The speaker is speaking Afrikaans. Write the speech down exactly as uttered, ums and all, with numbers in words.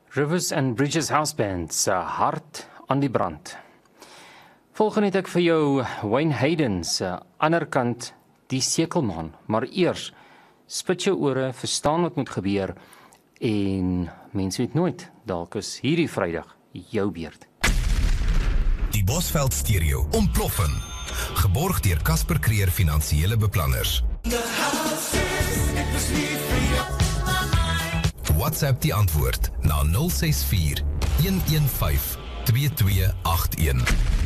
Rivers and Bridges House Band se Hart aan die brand. Volgende het ek vir jou Wayne Hayden se Ander kant die sekelmaan, maar eers spit jou ore, verstaan wat moet gebeur en mense weet nooit, dalk is hierdie Vrydag jou beurt. Die Bosveld Stereo ontploffen, geborg deur Casper Creer Finansiële Beplanners. WhatsApp die antwoord na nul ses vier, een een vyf, twee twee agt een.